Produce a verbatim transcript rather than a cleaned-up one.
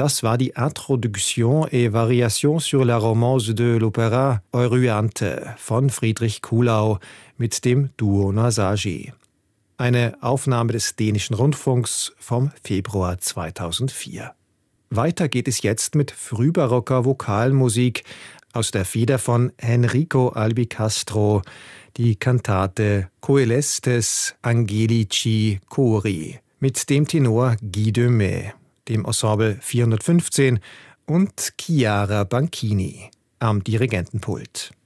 Das war die Introduction et Variation sur la Romance de l'Opéra Euryanthe von Friedrich Kuhlau mit dem Duo Nasagi. Eine Aufnahme des dänischen Rundfunks vom Februar zweitausendvier. Weiter geht es jetzt mit frühbarocker Vokalmusik aus der Feder von Enrico Albicastro, die Kantate Coelestes Angelici Chori mit dem Tenor Guy de May, dem Ensemble vierhundertfünfzehn und Chiara Banchini am Dirigentenpult.